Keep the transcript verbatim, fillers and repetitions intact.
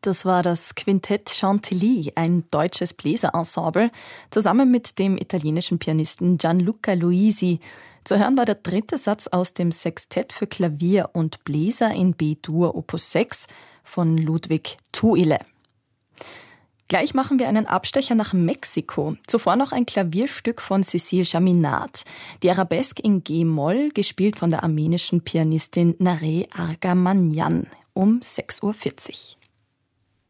Das war das Quintett Chantilly, ein deutsches Bläserensemble, zusammen mit dem italienischen Pianisten Gianluca Luisi. Zu hören war der dritte Satz aus dem Sextett für Klavier und Bläser in B-Dur Opus sechs von Ludwig Thuille. Gleich machen wir einen Abstecher nach Mexiko. Zuvor noch ein Klavierstück von Cécile Chaminade. Die Arabesque in G-Moll, gespielt von der armenischen Pianistin Nareh Argamanyan um sechs Uhr vierzig.